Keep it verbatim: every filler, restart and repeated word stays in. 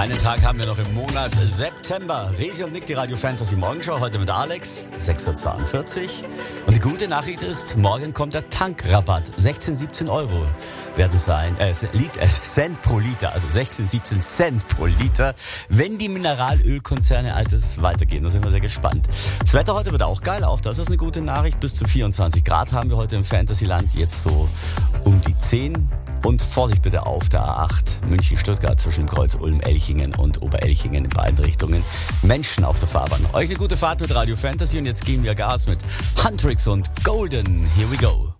Einen Tag haben wir noch im Monat September. Resi und Nick, die Radio Fantasy Morgenshow, heute mit Alex, sechs Uhr zweiundvierzig. Und die gute Nachricht ist, morgen kommt der Tankrabatt. sechzehn, siebzehn Euro werden sein, äh, Lit, äh, Cent pro Liter, also sechzehn, siebzehn Cent pro Liter, wenn die Mineralölkonzerne altes weitergehen. Da sind wir sehr gespannt. Das Wetter heute wird auch geil, auch das ist eine gute Nachricht. Bis zu vierundzwanzig Grad haben wir heute im Fantasyland, jetzt so um die zehn. Und Vorsicht bitte auf der A acht München-Stuttgart zwischen Kreuz Ulm, Elchingen und Oberelchingen in beiden Richtungen. Menschen auf der Fahrbahn. Euch eine gute Fahrt mit Radio Fantasy und jetzt geben wir Gas mit Huntrix und Golden. Here we go.